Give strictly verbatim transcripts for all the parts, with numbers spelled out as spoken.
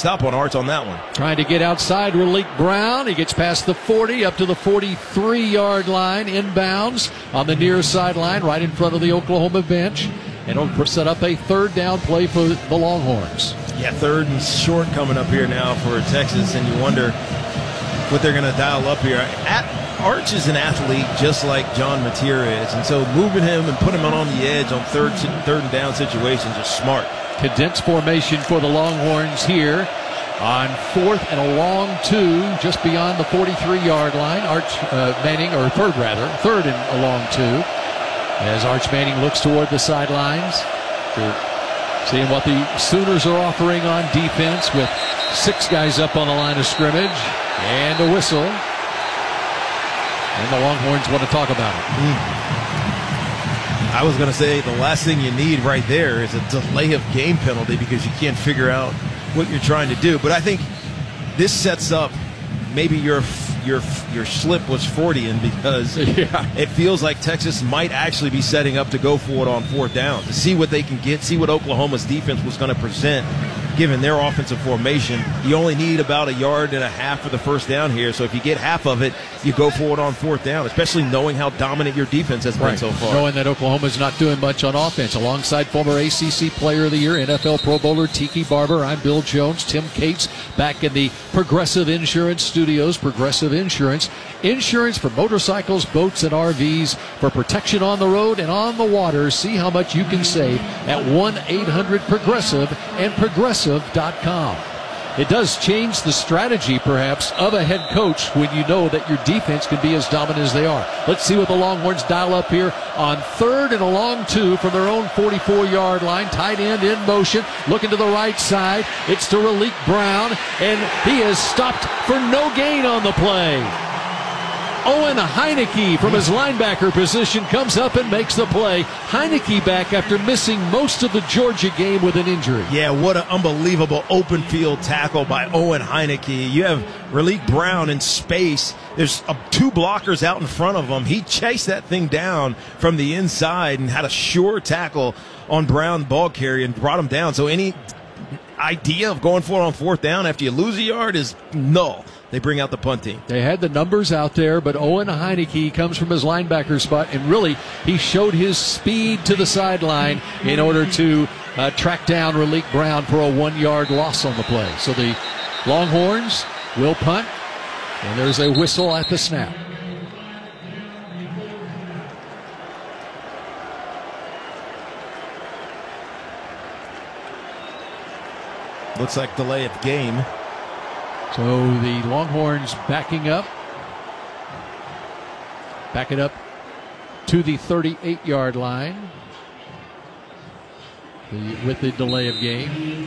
stop on Arch on that one. Trying to get outside Raleek Brown. He gets past the forty, up to the forty-three-yard line, inbounds on the near sideline, right in front of the Oklahoma bench. And it'll set up a third down play for the Longhorns. Yeah, third and short coming up here now for Texas, and you wonder what they're going to dial up here. At, Arch is an athlete just like John Mateer is, and so moving him and putting him on the edge on third, third and down situations is smart. Condensed formation for the Longhorns here on fourth and a long two, just beyond the forty-three-yard line. Arch uh, Manning, or third rather, third and a long two, as Arch Manning looks toward the sidelines, seeing what the Sooners are offering on defense with six guys up on the line of scrimmage and a whistle. And the Longhorns want to talk about it. Mm. I was going to say the last thing you need right there is a delay of game penalty because you can't figure out what you're trying to do. But I think this sets up maybe your your your slip was Fortean because yeah. It feels like Texas might actually be setting up to go for it on fourth down, to see what they can get, see what Oklahoma's defense was going to present given their offensive formation. You only need about a yard and a half for the first down here, so if you get half of it, you go for it on fourth down, especially knowing how dominant your defense has been right. so far. Knowing that Oklahoma's not doing much on offense. Alongside former A C C Player of the Year, N F L Pro Bowler Tiki Barber, I'm Bill Jones. Tim Cates back in the Progressive Insurance Studios. Progressive Insurance. Insurance for motorcycles, boats, and R Vs for protection on the road and on the water. See how much you can save at one eight hundred progressive and progressive dot com. It does change the strategy, perhaps, of a head coach when you know that your defense can be as dominant as they are. Let's see what the Longhorns dial up here on third and a long two from their own forty-four-yard line. Tight end in motion, looking to the right side. It's to Raleek Brown, and he is stopped for no gain on the play. Owen Heineke from his linebacker position comes up and makes the play. Heineke back after missing most of the Georgia game with an injury. Yeah, what an unbelievable open field tackle by Owen Heineke. You have Raleek Brown in space. There's uh, two blockers out in front of him. He chased that thing down from the inside and had a sure tackle on Brown, ball carrier, and brought him down. So any idea of going for it on fourth down after you lose a yard is null. They bring out the punt team. They had the numbers out there, but Owen Heineke comes from his linebacker spot, and really he showed his speed to the sideline in order to uh, track down Raleek Brown for a one-yard loss on the play. So the Longhorns will punt, and there's a whistle at the snap. Looks like delay of game. So the Longhorns backing up. Back it up to the thirty-eight-yard line the, with the delay of game.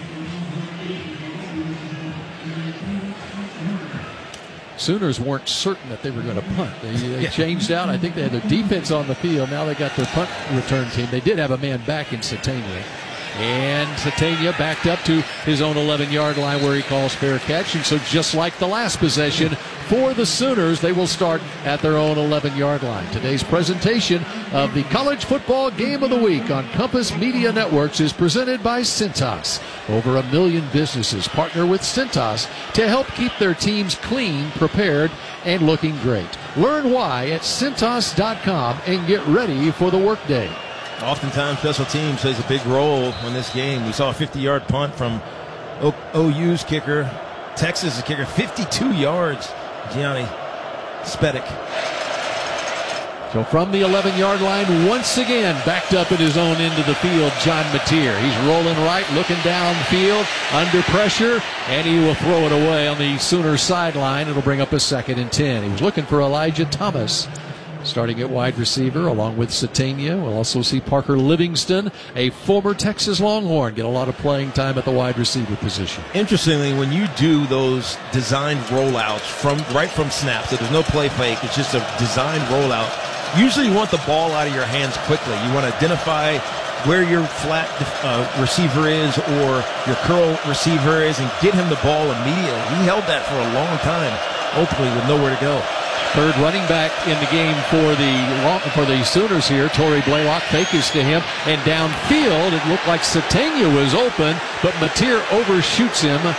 Sooners weren't certain that they were going to punt. They, they yeah. changed out. I think they had their defense on the field. Now they got their punt return team. They did have a man back in Satania. And Satania backed up to his own eleven-yard line where he calls fair catch. And so just like the last possession for the Sooners, they will start at their own eleven-yard line. Today's presentation of the College Football Game of the Week on Compass Media Networks is presented by Cintas. Over a million businesses partner with Cintas to help keep their teams clean, prepared, and looking great. Learn why at Cintas dot com and get ready for the workday. Oftentimes, special teams plays a big role in this game. We saw a fifty-yard punt from O U's kicker. Texas' kicker, fifty-two yards. Gianni Spedic. So from the eleven-yard line, once again, backed up at his own end of the field, John Mateer. He's rolling right, looking downfield, under pressure, and he will throw it away on the Sooner sideline. It'll bring up a second and ten. He was looking for Elijah Thomas, starting at wide receiver, along with Satania. We'll also see Parker Livingston, a former Texas Longhorn, get a lot of playing time at the wide receiver position. Interestingly, when you do those designed rollouts from right from snap, so there's no play fake, it's just a designed rollout, usually you want the ball out of your hands quickly. You want to identify where your flat uh, receiver is or your curl receiver is and get him the ball immediately. He held that for a long time, ultimately with nowhere to go. Third running back in the game for the for the Sooners here. Torrey Blaylock fakes to him, and downfield it looked like Satania was open, but Mateer overshoots him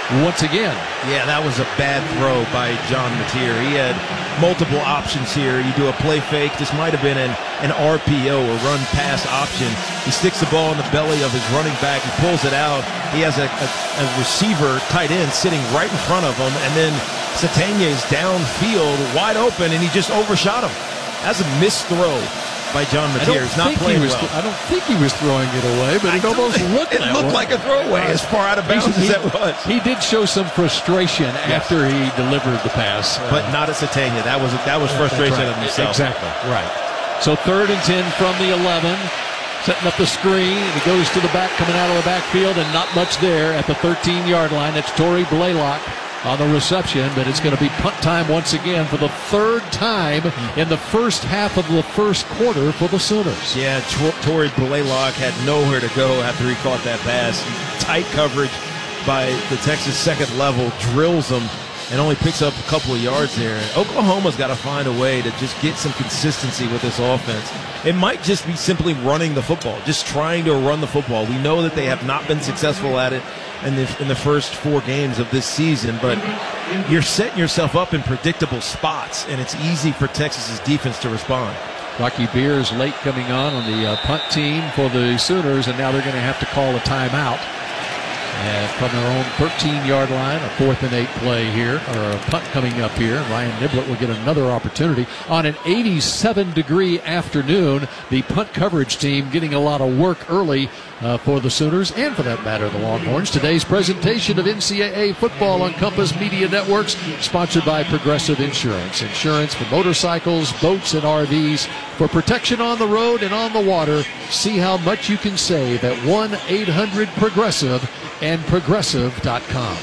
once again. Yeah, that was a bad throw by John Mateer. He had multiple options here. You do a play fake. This might have been an, an R P O, a run pass option. He sticks the ball in the belly of his running back. He pulls it out. He has a, a, a receiver, tight end, sitting right in front of him. And then Sategna is downfield, wide open, and he just overshot him. That's a missed throw by John Mateer. He's not playing he was, well. I don't think he was throwing it away, but it almost looked It that looked way. like a throwaway, as far out of bounds he, as that was. He did show some frustration Yes. after he delivered the pass. But not at Sategna. That was that was frustration Right. of himself. Exactly. Right. So third and ten from the eleven. Setting up the screen. He goes to the back, coming out of the backfield, and not much there at the thirteen-yard line. That's Torrey Blaylock on the reception, but it's going to be punt time once again for the third time in the first half of the first quarter for the Sooners. Yeah, Tor- Torrey Blaylock had nowhere to go after he caught that pass. Tight coverage by the Texas second level, drills him, and only picks up a couple of yards there. Oklahoma's got to find a way to just get some consistency with this offense. It might just be simply running the football, just trying to run the football. We know that they have not been successful at it in the, in the first four games of this season, but you're setting yourself up in predictable spots, and it's easy for Texas's defense to respond. Rocky Beers late coming on on the uh, punt team for the Sooners, and now they're going to have to call a timeout. And from their own thirteen-yard line, a fourth and eight play here, or a punt coming up here. Ryan Niblett will get another opportunity. On an eighty-seven degree afternoon, the punt coverage team getting a lot of work early uh, for the Sooners, and for that matter, the Longhorns. Today's presentation of N C double A football on Compass Media Networks, sponsored by Progressive Insurance. Insurance for motorcycles, boats, and R Vs. For protection on the road and on the water, see how much you can save at one eight hundred progressive and progressive dot com.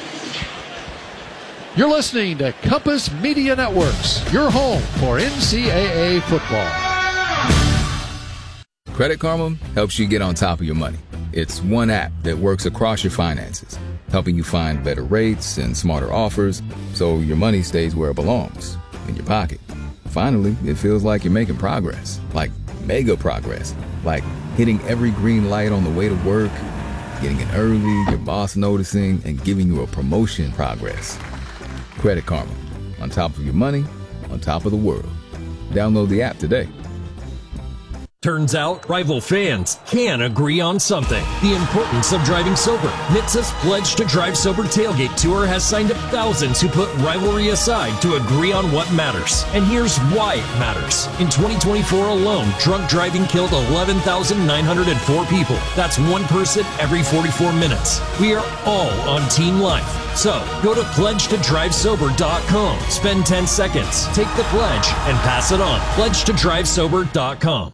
You're listening to Compass Media Networks, your home for N C double A football. Credit Karma helps you get on top of your money. It's one app that works across your finances, helping you find better rates and smarter offers so your money stays where it belongs, in your pocket. Finally, it feels like you're making progress, like mega progress, like hitting every green light on the way to work, getting in early, your boss noticing, and giving you a promotion progress. Credit Karma, on top of your money, on top of the world. Download the app today. Turns out, rival fans can agree on something. The importance of driving sober. N H T S A's Pledge to Drive Sober Tailgate Tour has signed up thousands who put rivalry aside to agree on what matters. And here's why it matters. In twenty twenty-four alone, drunk driving killed eleven thousand nine hundred four people. That's one person every forty-four minutes. We are all on Team Life. So, go to pledge to drive sober dot com. Spend ten seconds, take the pledge, and pass it on. pledge to drive sober dot com.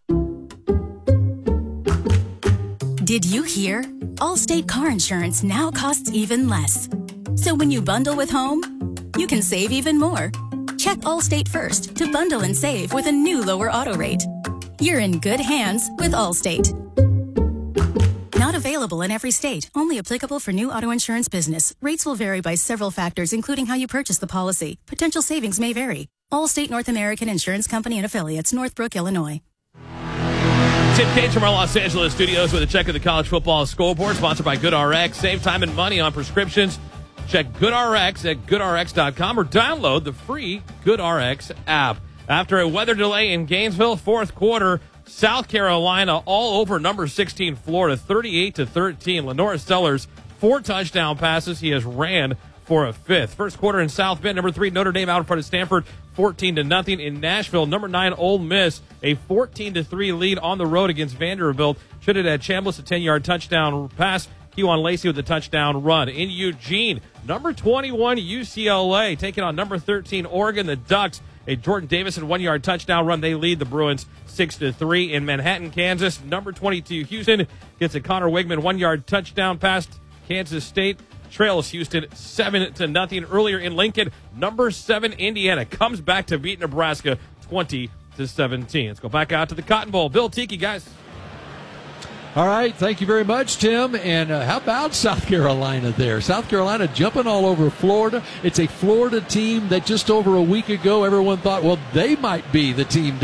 Did you hear? Allstate car insurance now costs even less. So when you bundle with home, you can save even more. Check Allstate first to bundle and save with a new lower auto rate. You're in good hands with Allstate. Not available in every state. Only applicable for new auto insurance business. Rates will vary by several factors, including how you purchase the policy. Potential savings may vary. Allstate North American Insurance Company and Affiliates, Northbrook, Illinois. Tim Cates from our Los Angeles studios with a check of the college football scoreboard, sponsored by GoodRx. Save time and money on prescriptions. Check GoodRx at good R X dot com or download the free GoodRx app. After a weather delay in Gainesville, fourth quarter, South Carolina all over number sixteen Florida, thirty-eight to thirteen. Lenore Sellers, four touchdown passes. He has ran for a fifth. First quarter in South Bend, number three Notre Dame out in front of Stanford, fourteen to nothing. In Nashville, number nine Ole Miss, a fourteen to three lead on the road against Vanderbilt. Should have had Chambliss a ten-yard touchdown pass. Kewan Lacey with a touchdown run. In Eugene, number twenty-one U C L A taking on number thirteen Oregon. The Ducks, a Jordan Davison one-yard touchdown run. They lead the Bruins six to three. In Manhattan, Kansas, number twenty-two Houston gets a Connor Wigman one-yard touchdown pass. Kansas State trails Houston seven to nothing. Earlier in Lincoln, number seven Indiana comes back to beat Nebraska twenty to seventeen. Let's go back out to the Cotton Bowl. Bill Tiki, guys. All right, thank you very much, Tim. And uh, how about South Carolina there? South Carolina jumping all over Florida. It's a Florida team that just over a week ago everyone thought, well, they might be the team to beat.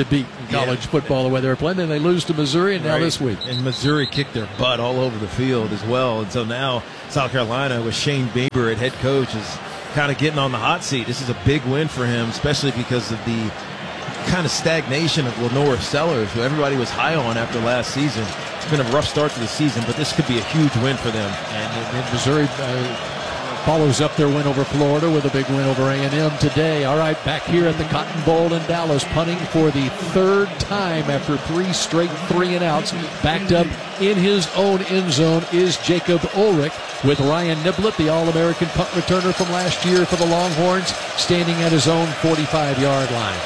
college Yeah. football the way they were playing. Then they lose to Missouri, and now Right. this week. And Missouri kicked their butt all over the field as well. And so now South Carolina with Shane Beamer at head coach is kind of getting on the hot seat. This is a big win for him, especially because of the kind of stagnation of Lenore Sellers, who everybody was high on after last season. It's been a rough start to the season, but this could be a huge win for them. And, and Missouri uh, follows up their win over Florida with a big win over A and M today. All right, back here at the Cotton Bowl in Dallas, punting for the third time after three straight three and outs. Backed up in his own end zone is Jacob Ulrich, with Ryan Niblett, the All-American punt returner from last year for the Longhorns, standing at his own forty-five-yard line.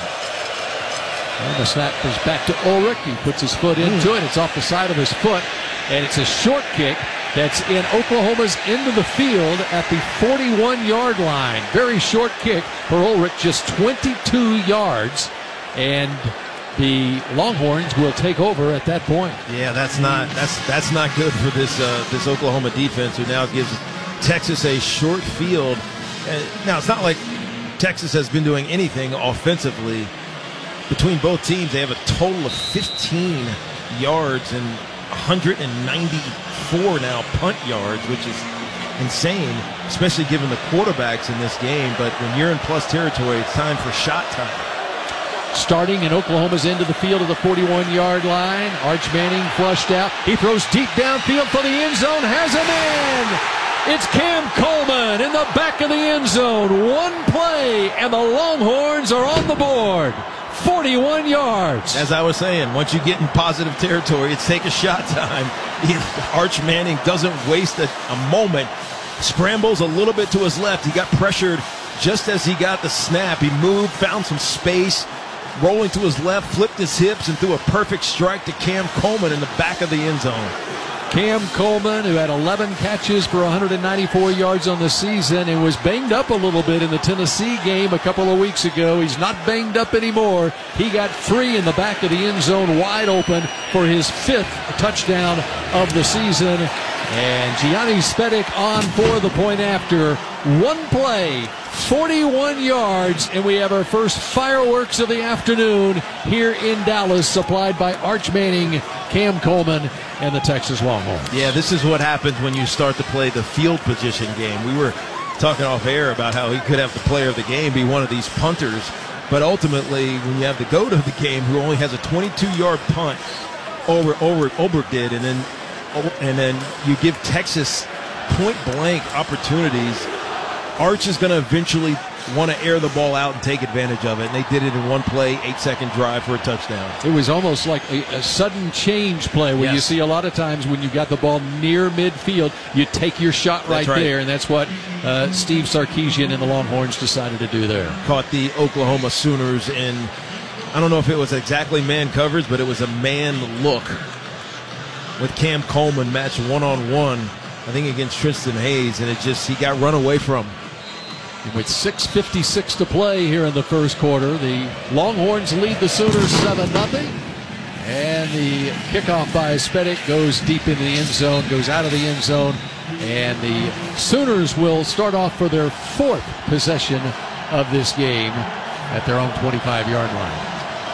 And the snap is back to Ulrich. He puts his foot into it. It's off the side of his foot, and it's a short kick that's in Oklahoma's end of the field at the forty-one-yard line. Very short kick for Ulrich, just twenty-two yards, and the Longhorns will take over at that point. Yeah, that's not that's that's not good for this uh, this Oklahoma defense, who now gives Texas a short field. Uh, now it's not like Texas has been doing anything offensively. Between both teams, they have a total of fifteen yards and one hundred ninety-four now punt yards, which is insane, especially given the quarterbacks in this game. But when you're in plus territory, it's time for shot time. Starting in Oklahoma's end of the field at the forty-one-yard line, Arch Manning flushed out. He throws deep downfield for the end zone, has him in. It's Cam Coleman in the back of the end zone. One play, and the Longhorns are on the board. forty-one yards. As I was saying, once you get in positive territory, it's take a shot time. Arch Manning doesn't waste a, a moment. Scrambles a little bit to his left. He got pressured just as he got the snap. He moved, found some space, rolling to his left, flipped his hips, and threw a perfect strike to Cam Coleman in the back of the end zone. Cam Coleman, who had eleven catches for one hundred ninety-four yards on the season and was banged up a little bit in the Tennessee game a couple of weeks ago. He's not banged up anymore. He got three in the back of the end zone, wide open for his fifth touchdown of the season. And Gianni Spedic on for the point after. One play, forty-one yards, and we have our first fireworks of the afternoon here in Dallas, supplied by Arch Manning, Cam Coleman, and the Texas Longhorns. Yeah, this is what happens when you start to play the field position game. We were talking off air about how he could have the player of the game be one of these punters, but ultimately, when you have the GOAT of the game who only has a twenty-two-yard punt, over over Oberg did, and then and then you give Texas point-blank opportunities, Arch is going to eventually want to air the ball out and take advantage of it, and they did it in one play, eight-second drive for a touchdown. It was almost like a, a sudden change play where Yes. you see a lot of times when you've got the ball near midfield, you take your shot right, right. there, and that's what uh, Steve Sarkisian and the Longhorns decided to do there. Caught the Oklahoma Sooners in, I don't know if it was exactly man coverage, but it was a man look with Cam Coleman matched one-on-one, I think against Tristan Hayes, and it just, he got run away from. With six fifty-six to play here in the first quarter, the Longhorns lead the Sooners seven nothing. And the kickoff by Spedic goes deep in the end zone, goes out of the end zone. And the Sooners will start off for their fourth possession of this game at their own twenty-five-yard line.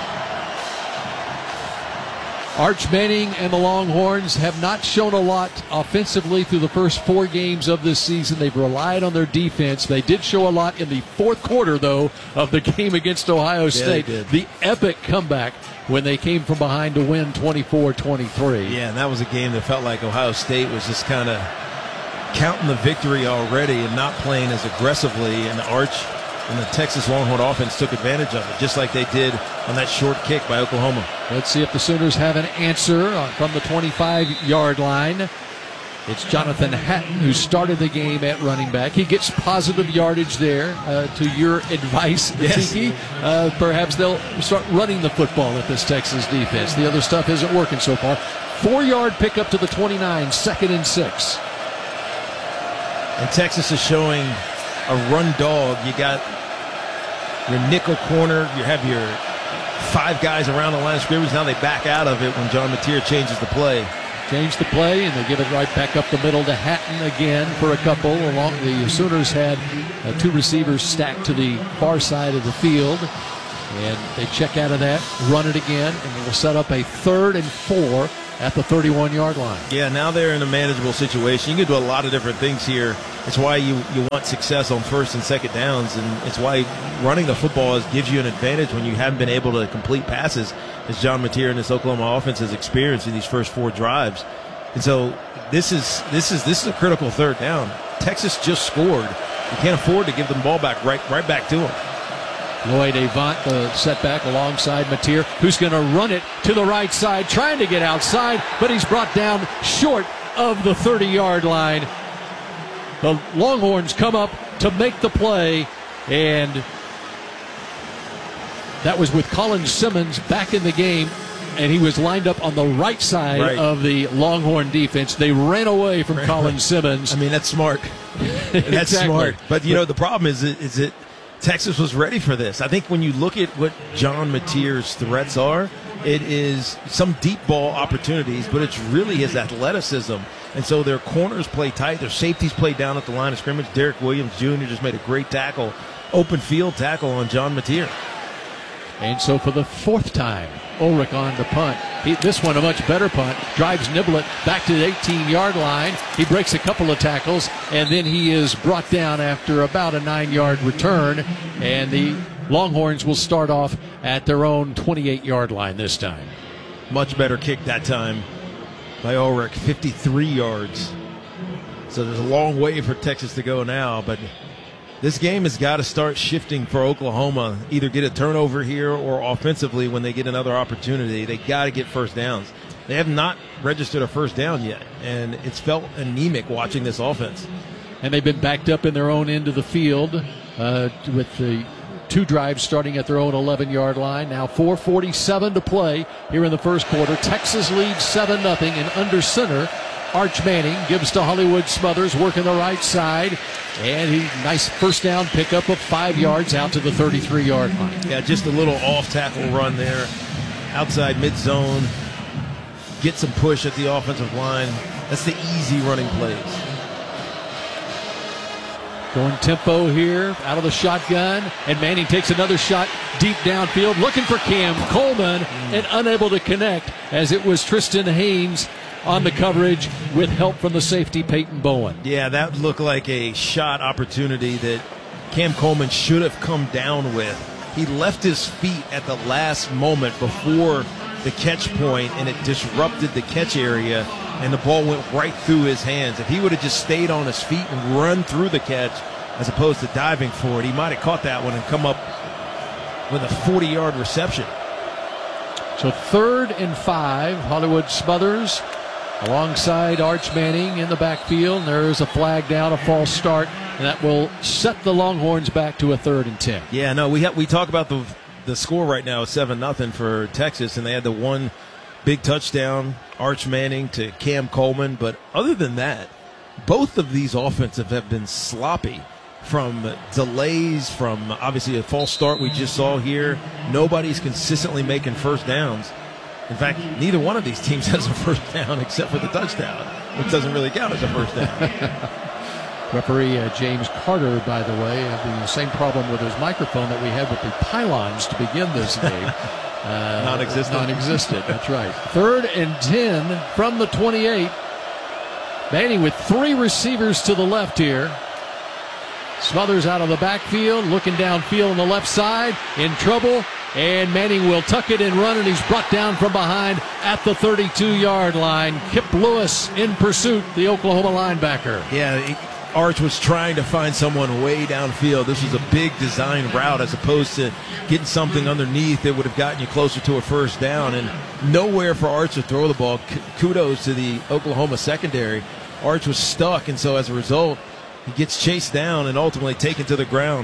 Arch Manning and the Longhorns have not shown a lot offensively through the first four games of this season. They've relied on their defense. They did show a lot in the fourth quarter, though, of the game against Ohio State. they did. The epic comeback when they came from behind to win twenty-four twenty-three. Yeah, and that was a game that felt like Ohio State was just kind of counting the victory already and not playing as aggressively, and Arch and the Texas Longhorn offense took advantage of it, just like they did on that short kick by Oklahoma. Let's see if the Sooners have an answer from the twenty-five-yard line. It's Jonathan Hatton who started the game at running back. He gets positive yardage there. Uh, to your advice, Yes. Tiki, uh, perhaps they'll start running the football at this Texas defense. The other stuff isn't working so far. Four-yard pickup to the twenty-nine, second and six. And Texas is showing a run dog. You got your nickel corner. You have your five guys around the line of scrimmage. Now they back out of it when John Mateer changes the play. Change the play, and they give it right back up the middle to Hatton again for a couple. Along the Sooners had uh, two receivers stacked to the far side of the field. And they check out of that, run it again, and will set up a third and four at the thirty-one-yard line. Yeah, now they're in a manageable situation. You can do a lot of different things here. It's why you, you want success on first and second downs, and it's why running the football is, gives you an advantage when you haven't been able to complete passes, as John Mateer and this Oklahoma offense has experienced in these first four drives. And so this is this is this is a critical third down. Texas just scored. You can't afford to give them the ball back right right back to them. Lloyd Avant, the setback alongside Mateer, who's going to run it to the right side, trying to get outside, but he's brought down short of the thirty-yard line. The Longhorns come up to make the play, and that was with Colin Simmons back in the game, and he was lined up on the right side right. of the Longhorn defense. They ran away from right. Colin Simmons. I mean, that's smart. That's exactly. smart. But, you know, the problem is, is it Texas was ready for this. I think when you look at what John Mateer's threats are, it is some deep ball opportunities, but it's really his athleticism. And so their corners play tight. Their safeties play down at the line of scrimmage. Derek Williams Junior just made a great tackle, open field tackle on John Mateer. And so for the fourth time, Ulrich on the punt. He, this one a much better punt. Drives Niblett back to the eighteen-yard line. He breaks a couple of tackles, and then he is brought down after about a nine-yard return. And the Longhorns will start off at their own twenty-eight-yard line this time. Much better kick that time by Ulrich, fifty-three yards. So there's a long way for Texas to go now, but this game has got to start shifting for Oklahoma. Either get a turnover here or offensively when they get another opportunity. They got to get first downs. They have not registered a first down yet, and it's felt anemic watching this offense. And they've been backed up in their own end of the field uh, with the two drives starting at their own eleven-yard line. Now four forty-seven to play here in the first quarter. Texas leads seven nothing, and under center, Arch Manning gives to Hollywood Smothers, working the right side, and he nice first down pickup of five yards out to the thirty-three-yard line. Yeah, just a little off-tackle run there, outside mid-zone, get some push at the offensive line. That's the easy running plays. Going tempo here, out of the shotgun, and Manning takes another shot deep downfield, looking for Cam Coleman, and unable to connect as it was Tristan Haynes on the coverage with help from the safety Peyton Bowen. Yeah, that looked like a shot opportunity that Cam Coleman should have come down with. He left his feet at the last moment before the catch point, and it disrupted the catch area, and the ball went right through his hands. If he would have just stayed on his feet and run through the catch as opposed to diving for it, he might have caught that one and come up with a forty-yard reception. So third and five, Hollywood Smothers alongside Arch Manning in the backfield. There is a flag down, a false start, and that will set the Longhorns back to a third and ten. Yeah, no, we ha- we talk about the the score right now is seven nothing for Texas, and they had the one big touchdown, Arch Manning to Cam Coleman. But other than that, both of these offensive have been sloppy from delays, from obviously a false start we just saw here. Nobody's consistently making first downs. In fact, neither one of these teams has a first down except for the touchdown, which doesn't really count as a first down. Referee uh, James Carter, by the way, having the same problem with his microphone that we had with the pylons to begin this game. Uh, non-existent. Non-existent, that's right. Third and ten from the twenty-eight. Manning with three receivers to the left here. Smothers out of the backfield, looking downfield on the left side, in trouble. And Manning will tuck it and run, and he's brought down from behind at the thirty-two-yard line. Kip Lewis in pursuit, the Oklahoma linebacker. Yeah, he, Arch was trying to find someone way downfield. This was a big design route as opposed to getting something underneath that would have gotten you closer to a first down. And nowhere for Arch to throw the ball. Kudos to the Oklahoma secondary. Arch was stuck, and so as a result, he gets chased down and ultimately taken to the ground.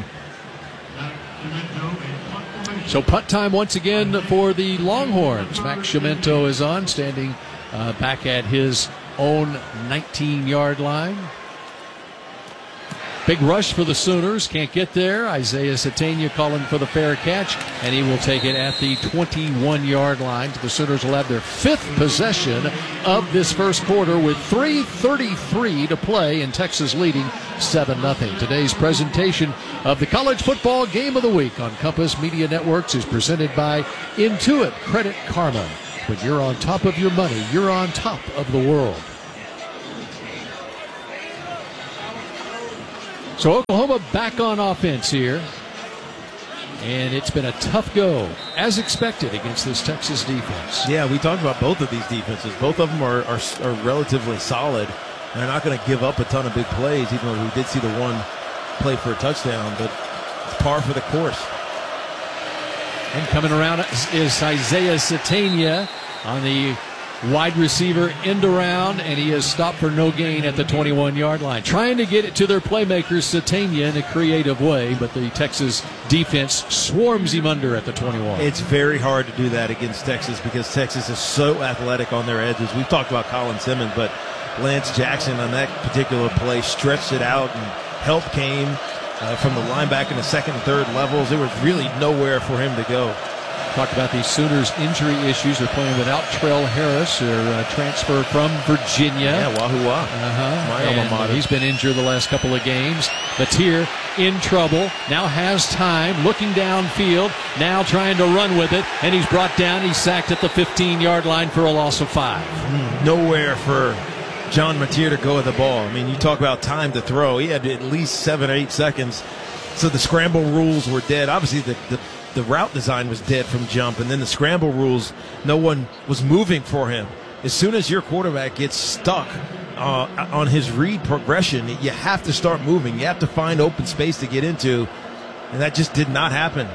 So punt time once again for the Longhorns. Max Chiamento is on, standing uh, back at his own nineteen-yard line. Big rush for the Sooners. Can't get there. Isaiah Satania calling for the fair catch, and he will take it at the twenty-one-yard line. The Sooners will have their fifth possession of this first quarter with three thirty-three to play, and Texas leading seven nothing. Today's presentation of the College Football Game of the Week on Compass Media Networks is presented by Intuit Credit Karma. When you're on top of your money, you're on top of the world. So Oklahoma back on offense here. And it's been a tough go, as expected, against this Texas defense. Yeah, we talked about both of these defenses. Both of them are, are, are relatively solid. They're not going to give up a ton of big plays, even though we did see the one play for a touchdown. But it's par for the course. And coming around is Isaiah Satania on the wide receiver end around, and he is stopped for no gain at the twenty-one-yard line. Trying to get it to their playmakers, Satania, in a creative way, but the Texas defense swarms him under at the twenty-one. It's very hard to do that against Texas because Texas is so athletic on their edges. We've talked about Colin Simmons, but Lance Jackson on that particular play stretched it out, and help came uh, from the linebacker in the second and third levels. There was really nowhere for him to go. Talked about these Sooners injury issues. They're playing without Trell Harris, their uh, transfer from Virginia. Yeah, wahoo wah. Uh-huh. My and alma mater. He's been injured the last couple of games. Batier in trouble. Now has time, looking downfield, now trying to run with it, and he's brought down. He's sacked at the fifteen-yard line for a loss of five. Mm, nowhere for John Matier to go with the ball. I mean, you talk about time to throw. He had at least seven or eight seconds. So the scramble rules were dead. Obviously, the, the The route design was dead from jump, and then the scramble rules, no one was moving for him. As soon as your quarterback gets stuck uh, on his read progression, you have to start moving. You have to find open space to get into, and that just did not happen.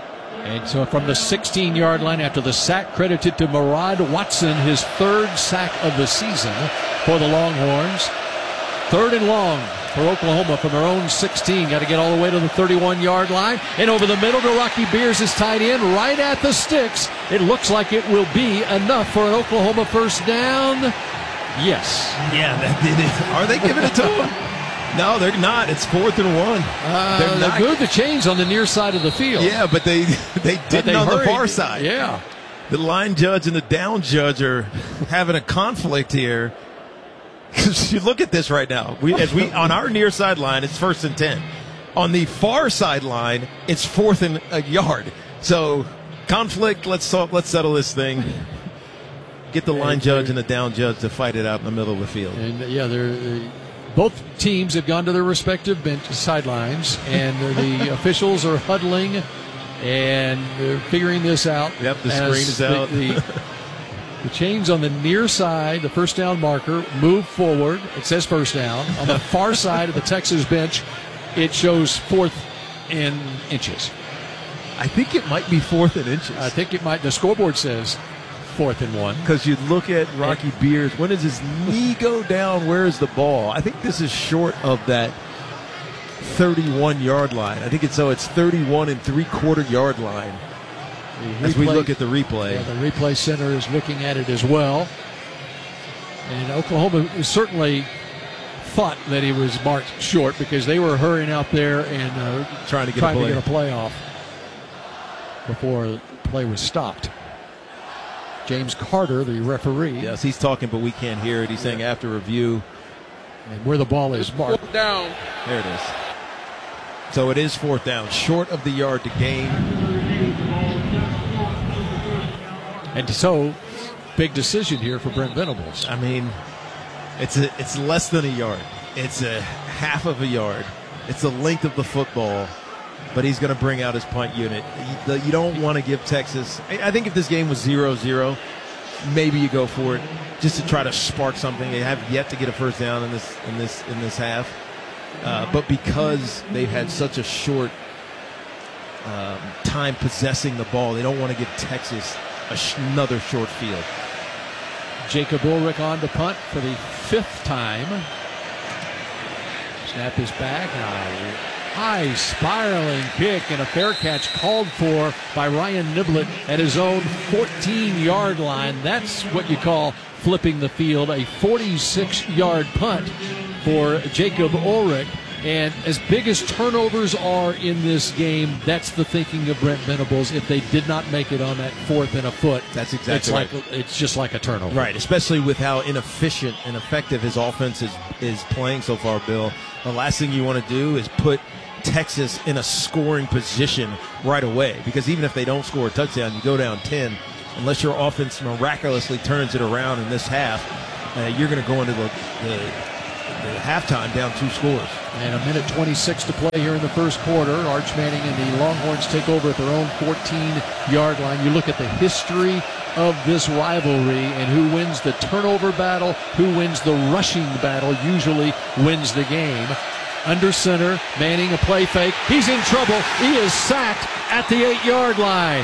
And so from the sixteen-yard line, after the sack credited to Murad Watson, his third sack of the season for the Longhorns. Third and long for Oklahoma from their own sixteen. Got to get all the way to the thirty-one-yard line. And over the middle to Rocky Beers is tied in right at the sticks. It looks like it will be enough for an Oklahoma first down. Yes. Yeah, that did it. Are they giving it to him? No, they're not. It's fourth and one. Uh, they're they not. moved the chains on the near side of the field. Yeah, but they they didn't they on hurried. the far side. Yeah. The line judge and the down judge are having a conflict here. Because you look at this right now. We, as we on our near sideline, it's first and ten. On the far sideline, it's fourth and a yard. So conflict. Let's talk, let's settle this thing. Get the line judge and the down judge to fight it out in the middle of the field. And yeah, they're. Uh, both teams have gone to their respective bench sidelines, and the officials are huddling and they're figuring this out. Yep, the screen is the, out. The, The chains on the near side, the first down marker, move forward. It says first down. On the far side of the Texas bench, it shows fourth in inches. I think it might be fourth and inches. I think it might. The scoreboard says fourth and one. Because you look at Rocky Beers. When does his knee go down? Where is the ball? I think this is short of that thirty-one-yard line. I think it's so it's thirty-one and three-quarter yard line. As we look at the replay. Yeah, the replay center is looking at it as well. And Oklahoma certainly thought that he was marked short because they were hurrying out there and uh, trying to get trying a play. to get a play off before the play was stopped. James Carter, the referee. Yes, he's talking, but we can't hear it. He's saying after review. And where the ball is marked. Fourth down. There it is. So it is fourth down, short of the yard to gain. And so, big decision here for Brent Venables. I mean, it's a, it's less than a yard. It's a half of a yard. It's the length of the football, but he's going to bring out his punt unit. You, you don't want to give Texas. I think if this game was zero zero, maybe you go for it just to try to spark something. They have yet to get a first down in this in this in this half, uh, but because they've had such a short um, time possessing the ball, they don't want to give Texas a sh- another short field. Jacob Ulrich on to punt for the fifth time. Snap is back. A high spiraling kick and a fair catch called for by Ryan Niblett at his own fourteen-yard line. That's what you call flipping the field. A forty-six-yard punt for Jacob Ulrich. And as big as turnovers are in this game, that's the thinking of Brent Venables. If they did not make it on that fourth and a foot, that's exactly it's right. like it's just like a turnover. Right, especially with how inefficient and effective his offense is, is playing so far, Bill. The last thing you want to do is put Texas in a scoring position right away, because even if they don't score a touchdown, you go down ten, unless your offense miraculously turns it around in this half, uh, you're going to go into the, the, the halftime down two scores. And a minute twenty-six to play here in the first quarter. Arch Manning and the Longhorns take over at their own fourteen-yard line. You look at the history of this rivalry and who wins the turnover battle, who wins the rushing battle, usually wins the game. Under center, Manning a play fake. He's in trouble. He is sacked at the eight-yard line.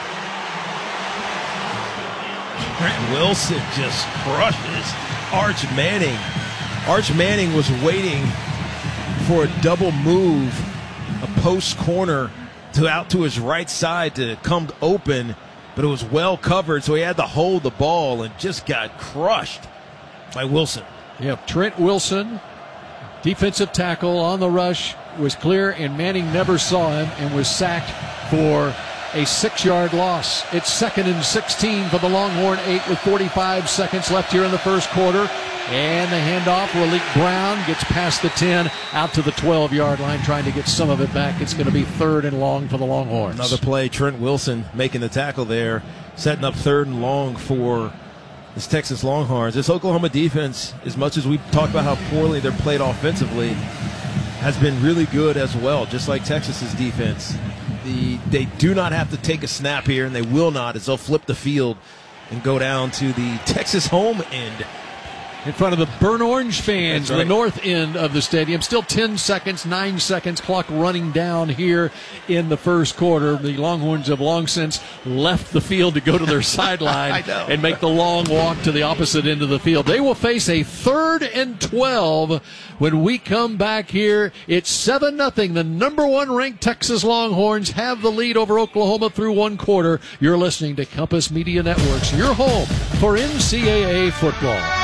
Trent Wilson just crushes Arch Manning. Arch Manning was waiting for a double move, a post corner to out to his right side to come open, but it was well covered, so he had to hold the ball and just got crushed by Wilson. Yep, Trent Wilson, defensive tackle on the rush, was clear, and Manning never saw him and was sacked for a six-yard loss. It's second and sixteen for the Longhorn eight with forty-five seconds left here in the first quarter. And the handoff, Raleek Brown gets past the ten, out to the twelve-yard line, trying to get some of it back. It's going to be third and long for the Longhorns. Another play, Trent Wilson making the tackle there, setting up third and long for this Texas Longhorns. This Oklahoma defense, as much as we talked about how poorly they're played offensively, has been really good as well, just like Texas's defense. The, they do not have to take a snap here, and they will not, as they'll flip the field and go down to the Texas home end. In front of the Burnt Orange fans, right. The north end of the stadium. Still ten seconds, nine seconds, clock running down here in the first quarter. The Longhorns have long since left the field to go to their sideline and make the long walk to the opposite end of the field. They will face a third and twelve when we come back here. It's seven nothing. The number one ranked Texas Longhorns have the lead over Oklahoma through one quarter. You're listening to Compass Media Networks, your home for N C double A football.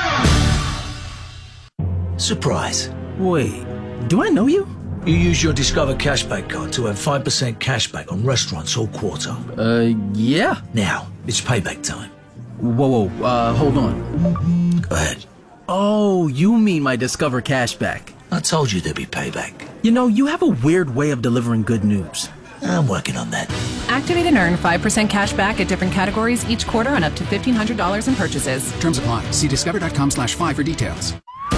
Surprise. Wait, do I know you? You use your Discover Cashback card to have five percent cashback on restaurants all quarter. Uh, yeah. Now, it's payback time. Whoa, whoa, uh, hold on. Go ahead. Oh, you mean my Discover Cashback. I told you there'd be payback. You know, you have a weird way of delivering good news. I'm working on that. Activate and earn five percent cash back at different categories each quarter on up to fifteen hundred dollars in purchases. Terms apply. See discover.com slash five for details.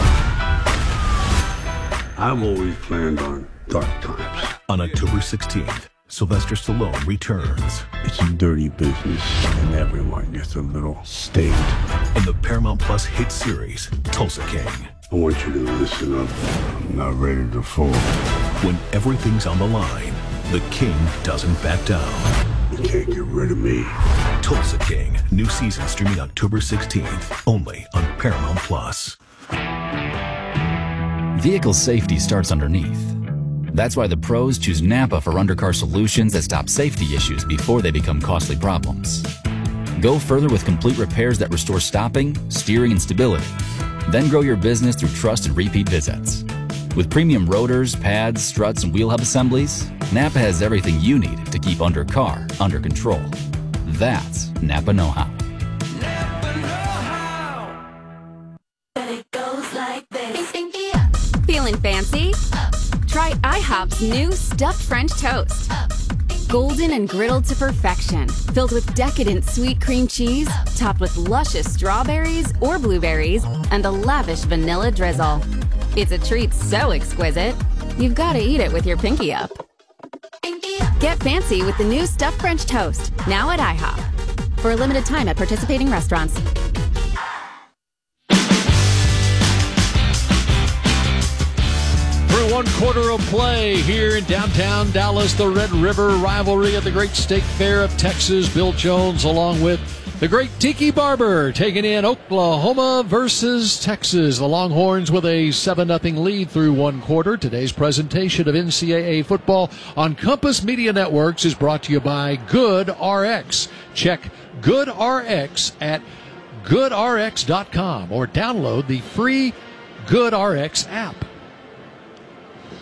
I've always planned on dark times. On October sixteenth, Sylvester Stallone returns. It's a dirty business, and everyone gets a little stayed. In the Paramount Plus hit series, Tulsa King. I want you to listen up. I'm not ready to fall. When everything's on the line, the King doesn't back down. You can't get rid of me. Tulsa King, new season streaming October sixteenth, only on Paramount Plus. Vehicle safety starts underneath. That's why the pros choose Napa for undercar solutions that stop safety issues before they become costly problems. Go further with complete repairs that restore stopping, steering, and stability. Then grow your business through trust and repeat visits. With premium rotors, pads, struts, and wheel hub assemblies, Napa has everything you need to keep undercar under control. That's Napa know-how. Feeling fancy? Try IHOP's new stuffed French toast. Golden and griddled to perfection, filled with decadent sweet cream cheese, topped with luscious strawberries or blueberries, and a lavish vanilla drizzle. It's a treat so exquisite, you've got to eat it with your pinky up. Get fancy with the new stuffed French toast, now at IHOP. For a limited time at participating restaurants. One quarter of play here in downtown Dallas, the Red River rivalry at the Great State Fair of Texas. Bill Jones along with the great Tiki Barber taking in Oklahoma versus Texas. The Longhorns with a seven nothing lead through one quarter. Today's presentation of N C double A football on Compass Media Networks is brought to you by GoodRx. Check GoodRx at good r x dot com or download the free GoodRx app.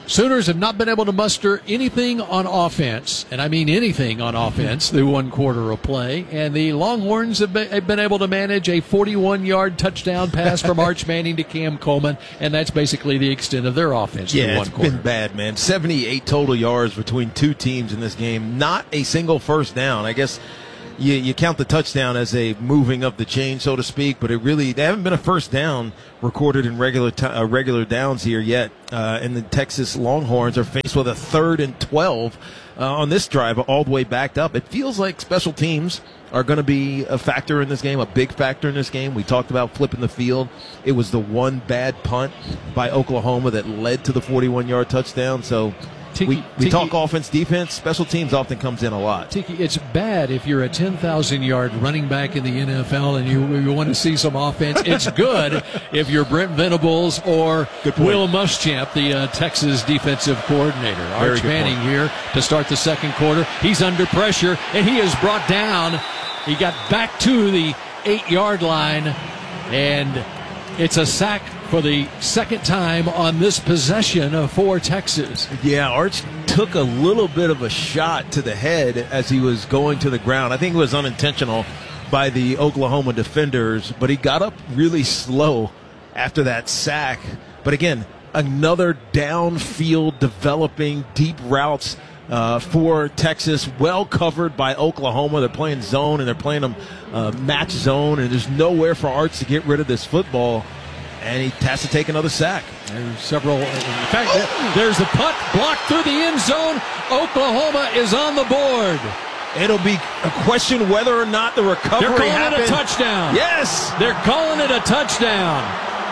Sooners have not been able to muster anything on offense, and I mean anything on offense, through one quarter of play. And the Longhorns have been, have been able to manage a forty-one-yard touchdown pass from Arch Manning to Cam Coleman, and that's basically the extent of their offense yeah, through one it's quarter. been bad, man. seventy-eight total yards between two teams in this game. Not a single first down. I guess you, you count the touchdown as a moving of the chain, so to speak, but it really, they haven't been a first down recorded in regular t- uh, regular downs here yet. Uh, and the Texas Longhorns are faced with a third and twelve uh, on this drive, all the way backed up. It feels like special teams are going to be a factor in this game, a big factor in this game. We talked about flipping the field. It was the one bad punt by Oklahoma that led to the forty-one-yard touchdown. So Tiki, we, we Tiki, talk offense, defense. Special teams often comes in a lot. Tiki, it's bad if you're a ten thousand yard running back in the N F L and you, you want to see some offense. It's good if you're Brent Venables or Will Muschamp, the uh, Texas defensive coordinator. Very Arch Manning point. here to start the second quarter. He's under pressure, and he is brought down. He got back to the eight-yard line, and it's a sack for the second time on this possession for Texas. Yeah, Arch took a little bit of a shot to the head as he was going to the ground. I think it was unintentional by the Oklahoma defenders, but he got up really slow after that sack. But again, another downfield developing deep routes uh, for Texas, well covered by Oklahoma. They're playing zone and they're playing them uh, match zone, and there's nowhere for Arch to get rid of this football. And he has to take another sack. There's several. In fact, there's the punt blocked through the end zone. Oklahoma is on the board. It'll be a question whether or not the recovery They're calling happened. it a touchdown. Yes. They're calling it a touchdown.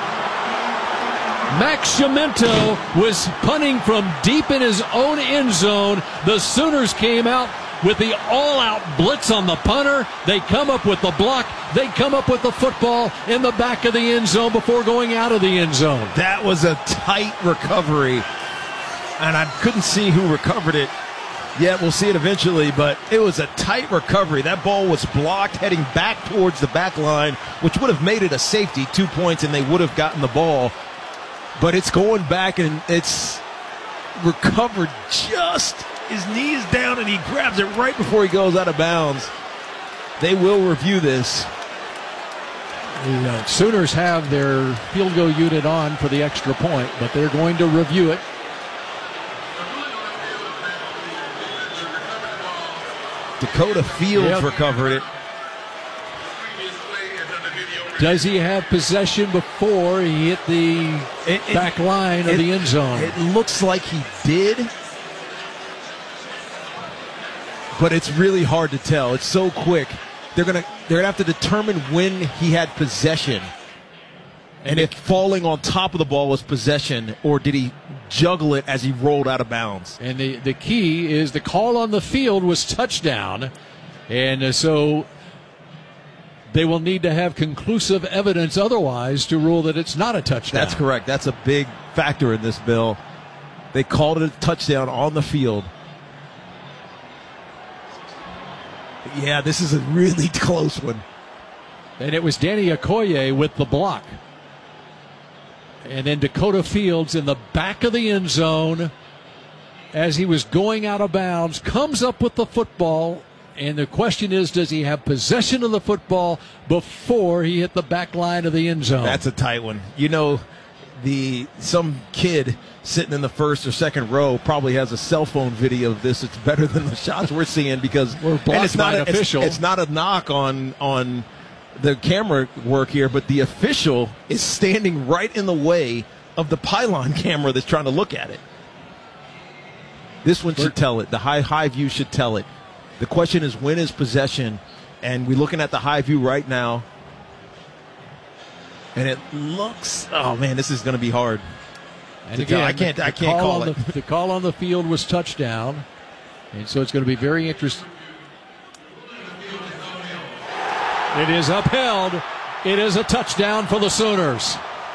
Max Chiamento was punting from deep in his own end zone. The Sooners came out with the all-out blitz on the punter. They come up with the block. They come up with the football in the back of the end zone before going out of the end zone. That was a tight recovery, and I couldn't see who recovered it. Yeah, we'll see it eventually, but it was a tight recovery. That ball was blocked heading back towards the back line, which would have made it a safety, two points, and they would have gotten the ball. But it's going back, and it's recovered just his knees down, and he grabs it right before he goes out of bounds. They will review this. The uh, Sooners have their field goal unit on for the extra point, but they're going to review it. Dakota Fields Yep. recovered it. Does he have possession before he hit the It- it- back line of it- the end zone? It looks like he did, but it's really hard to tell. It's so quick. They're gonna they're gonna have to determine when he had possession, and if falling on top of the ball was possession, or did he juggle it as he rolled out of bounds. And the, the key is the call on the field was touchdown, and uh, so they will need to have conclusive evidence otherwise to rule that it's not a touchdown. That's correct. That's a big factor in this, Bill. They called it a touchdown on the field. Yeah, this is a really close one. And it was Danny Okoye with the block. And then Dakota Fields in the back of the end zone as he was going out of bounds, comes up with the football. And the question is, does he have possession of the football before he hit the back line of the end zone? That's a tight one. You know, the some kid sitting in the first or second row probably has a cell phone video of this. It's better than the shots we're seeing because we're blocked and it's not by a, an official. It's, it's not a knock on on the camera work here, but the official is standing right in the way of the pylon camera that's trying to look at it. This one should tell it. The high high view should tell it. The question is, when is possession? And we're looking at the high view right now. And it looks, oh man, this is going to be hard. And to again, tell. I can't, the, I the can't call call on it. The, the call on the field was touchdown, and so it's going to be very interesting. It is upheld. It is a touchdown for the Sooners.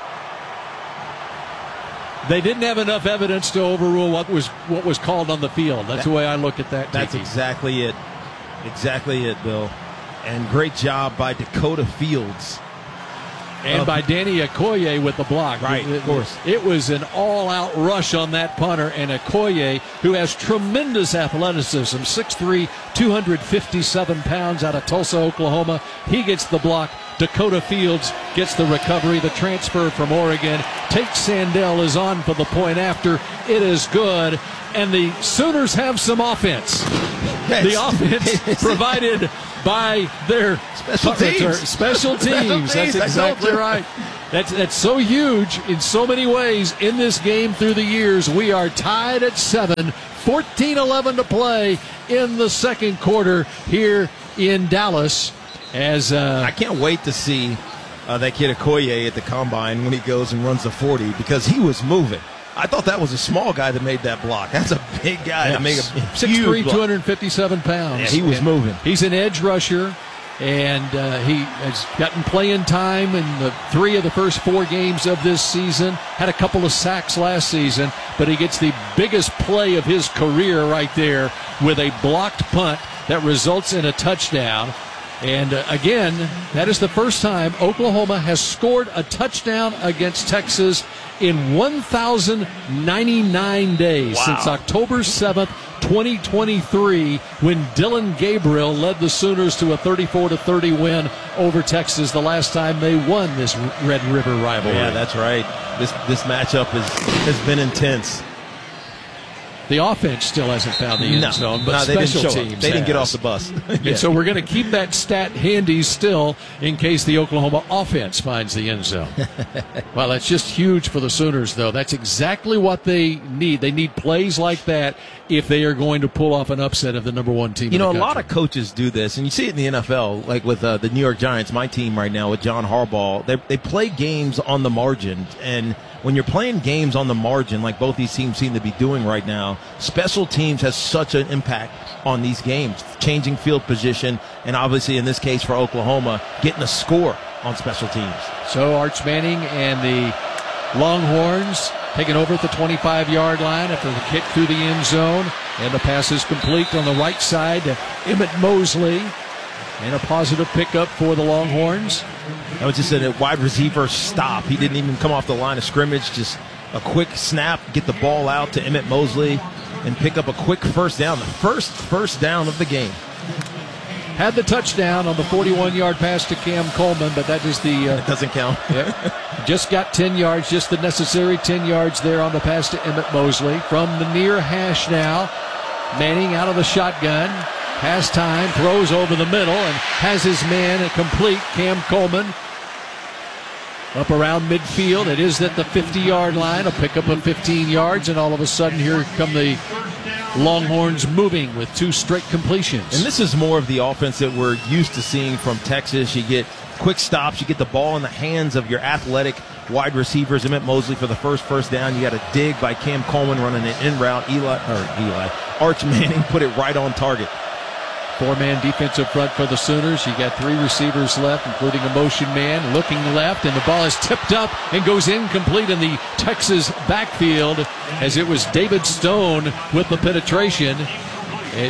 They didn't have enough evidence to overrule what was what was called on the field. That's That- the way I look at that. That's Tiki. exactly it. Exactly it, Bill. And great job by Dakota Fields. And of, by Danny Okoye with the block. Right, it, of course. It was an all-out rush on that punter, and Okoye, who has tremendous athleticism, six three, two hundred fifty-seven pounds out of Tulsa, Oklahoma. He gets the block. Dakota Fields gets the recovery, the transfer from Oregon. Tate Sandell is on for the point after. It is good. And the Sooners have some offense. Yes. The offense provided by their Special teams. Special teams. Special That's teams. exactly right. That's, that's so huge in so many ways in this game through the years. We are tied at seven, fourteen eleven to play in the second quarter here in Dallas. As uh, I can't wait to see uh, that kid Okoye at the combine when he goes and runs the forty, because he was moving. I thought that was a small guy that made that block. That's a big guy yes. to make a six three, two hundred fifty-seven pounds. Yeah, he was and moving. He's an edge rusher, and uh, he has gotten playing time in the three of the first four games of this season. Had a couple of sacks last season, but he gets the biggest play of his career right there with a blocked punt that results in a touchdown. And uh, again, that is the first time Oklahoma has scored a touchdown against Texas in one thousand ninety-nine days, wow. since October seventh, twenty twenty-three, when Dylan Gabriel led the Sooners to a thirty-four to thirty win over Texas the last time they won this Red River rivalry. Yeah, that's right. This this matchup is, has been intense. The offense still hasn't found the end no, zone, but no, they special didn't show teams up. They didn't get off has. the bus. And so we're going to keep that stat handy still in case the Oklahoma offense finds the end zone. Well, that's just huge for the Sooners, though. That's exactly what they need. They need plays like that if they are going to pull off an upset of the number one team You in know, the a lot of country. coaches do this, and you see it in the N F L, like with uh, the New York Giants, my team right now with John Harbaugh. They, they play games on the margin, and when you're playing games on the margin, like both these teams seem to be doing right now, special teams has such an impact on these games, changing field position, and obviously in this case for Oklahoma, getting a score on special teams. So Arch Manning and the Longhorns taking over at the twenty-five-yard line after the kick through the end zone, and the pass is complete on the right side to Emmett Mosley, and a positive pickup for the Longhorns. That was just a wide receiver stop. He didn't even come off the line of scrimmage. Just a quick snap, get the ball out to Emmett Mosley, and pick up a quick first down. The first first down of the game. Had the touchdown on the forty-one-yard pass to Cam Coleman, but that is the... Uh, it doesn't count. Yeah. Just got ten yards, just the necessary ten yards there on the pass to Emmett Mosley. From the near hash now, Manning out of the shotgun. Pass time, throws over the middle, and has his man complete, Cam Coleman. Up around midfield. It is at the fifty-yard line. A pickup of fifteen yards, and all of a sudden here come the Longhorns moving with two straight completions. And this is more of the offense that we're used to seeing from Texas. You get quick stops. You get the ball in the hands of your athletic wide receivers. Emmett Mosley for the first first down. You got a dig by Cam Coleman running an in route. Eli, or Eli, Arch Manning put it right on target. Four-man defensive front for the Sooners. You got three receivers left, including a motion man looking left, and the ball is tipped up and goes incomplete in the Texas backfield as it was David Stone with the penetration. It,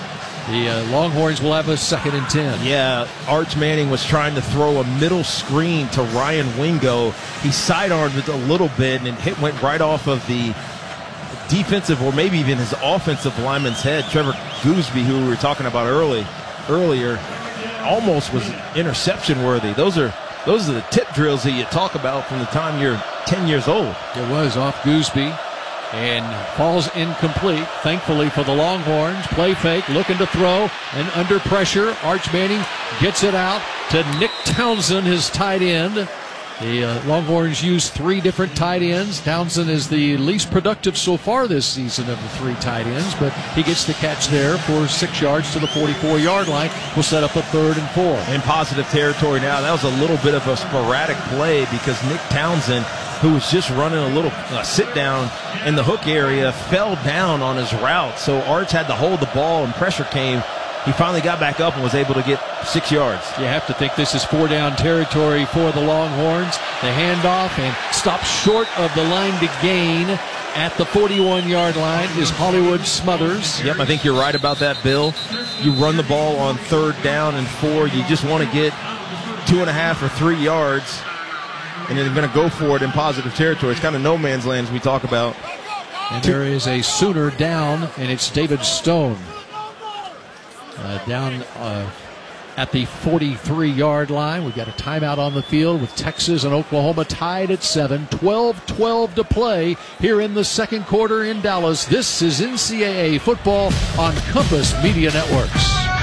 the uh, Longhorns will have a second and ten. Yeah, Arch Manning was trying to throw a middle screen to Ryan Wingo. He sidearmed it a little bit, and it went right off of the defensive or maybe even his offensive lineman's head. Trevor Gooseby, who we were talking about early, earlier, almost was interception worthy. Those are those are the tip drills that you talk about from the time you're ten years old. It was off Gooseby and falls incomplete. Thankfully for the Longhorns, play fake, looking to throw, and under pressure, Arch Manning gets it out to Nick Townsend, his tight end. The uh, Longhorns use three different tight ends. Townsend is the least productive so far this season of the three tight ends, but he gets the catch there for six yards to the forty-four-yard line. We'll set up a third and four. In positive territory now. That was a little bit of a sporadic play because Nick Townsend, who was just running a little uh, sit-down in the hook area, fell down on his route. So Arch had to hold the ball and pressure came. He finally got back up and was able to get six yards. You have to think this is four-down territory for the Longhorns. The handoff and stop short of the line to gain at the forty-one-yard line is Hollywood Smothers. Yep, I think you're right about that, Bill. You run the ball on third down and four. You just want to get two and a half or three yards. and they're going to go for it in positive territory. It's kind of no man's land as we talk about. And there is a Sooner down, and it's David Stone. Uh, down uh, at the forty-three-yard line. We've got a timeout on the field with Texas and Oklahoma tied at seven. twelve twelve to play here in the second quarter in Dallas. This is N C double A football on Compass Media Networks.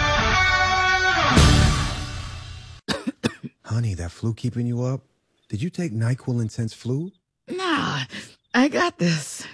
Honey, that flu keeping you up? Did you take NyQuil Intense Flu? Nah, I got this.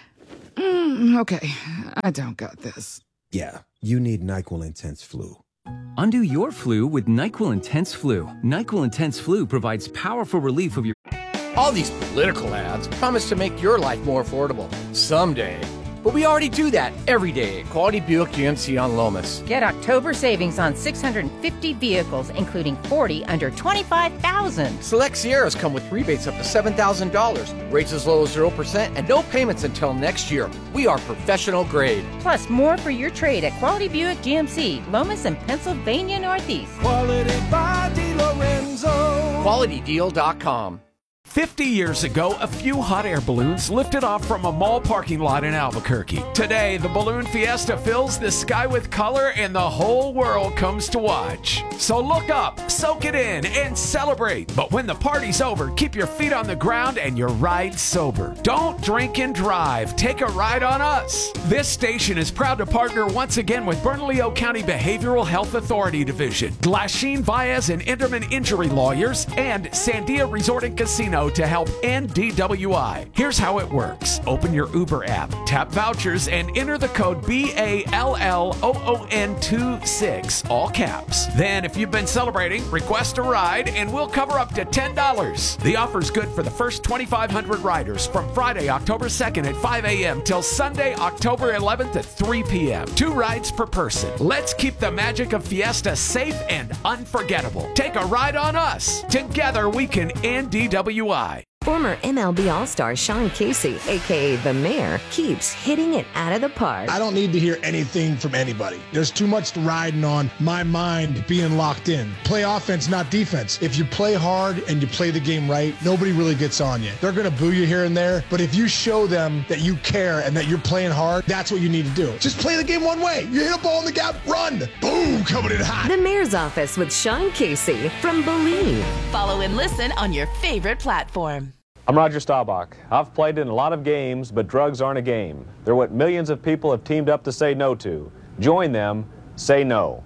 Mm, okay, I don't got this. Yeah, you need NyQuil Intense Flu. Undo your flu with NyQuil Intense Flu. NyQuil Intense Flu provides powerful relief of your... All these political ads promise to make your life more affordable. Someday. But we already do that every day at Quality Buick G M C on Lomas. Get October savings on six hundred fifty vehicles, including forty under twenty-five thousand dollars. Select Sierras come with rebates up to seven thousand dollars, rates as low as zero percent, and no payments until next year. We are professional grade. Plus, more for your trade at Quality Buick G M C, Lomas and Pennsylvania Northeast. Quality by DiLorenzo. Quality Deal dot com. fifty years ago, a few hot air balloons lifted off from a mall parking lot in Albuquerque. Today, the Balloon Fiesta fills the sky with color and the whole world comes to watch. So look up, soak it in, and celebrate. But when the party's over, keep your feet on the ground and your ride sober. Don't drink and drive. Take a ride on us. This station is proud to partner once again with Bernalillo County Behavioral Health Authority Division, Glasheen, Baez, and Enderman Injury Lawyers, and Sandia Resort and Casino to help end D W I. Here's how it works. Open your Uber app, tap vouchers, and enter the code B A L L O O N twenty-six, all caps. Then, if you've been celebrating, request a ride, and we'll cover up to ten dollars. The offer's good for the first twenty-five hundred riders from Friday, October second at five a.m. till Sunday, October eleventh at three p.m. Two rides per person. Let's keep the magic of Fiesta safe and unforgettable. Take a ride on us. Together, we can end D W I. Former M L B All-Star Sean Casey, a k a. The Mayor, keeps hitting it out of the park. I don't need to hear anything from anybody. There's too much riding on my mind being locked in. Play offense, not defense. If you play hard and you play the game right, nobody really gets on you. They're going to boo you here and there, but if you show them that you care and that you're playing hard, that's what you need to do. Just play the game one way. You hit a ball in the gap, run. Boom, coming in hot. The Mayor's Office with Sean Casey from Believe. Follow and listen on your favorite platform. I'm Roger Staubach. I've played in a lot of games, but drugs aren't a game. They're what millions of people have teamed up to say no to. Join them. Say no.